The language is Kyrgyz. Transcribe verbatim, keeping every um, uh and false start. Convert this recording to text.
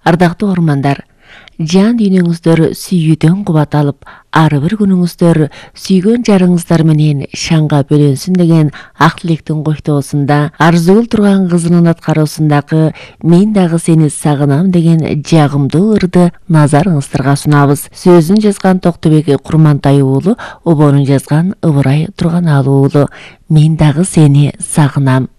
Ардактуу ормандар, жан дүйнөңүздөр сүйүүдөн кубат алып, ар бир күнүңүздөр сүйгөн жарыңыздар менен шаңга бөлөнсүн деген ак тилектин коштоосунда арзуул турган кызынын аткаруусундагы «Мен дагы сени сагынам» деген жагымдуу ырды назарыңыздарга сунабыз. Сөзүн жазган Токтобек Курмантай уулу, обонун жазган Ыбырай Турганалуу уулу. «Мен дагы сени сагынам».